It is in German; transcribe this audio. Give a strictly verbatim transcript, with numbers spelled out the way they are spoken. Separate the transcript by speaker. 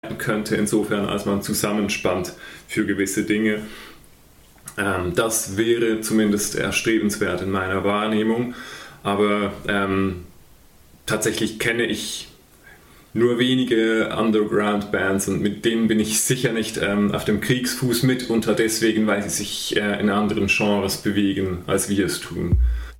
Speaker 1: könnte, insofern als man zusammenspannt für gewisse Dinge. Ähm, das wäre zumindest erstrebenswert in meiner Wahrnehmung, aber ähm, tatsächlich kenne ich nur wenige Underground-Bands und mit denen bin ich sicher nicht ähm, auf dem Kriegsfuß mitunter deswegen, weil sie sich äh, in anderen Genres bewegen, als wir es tun.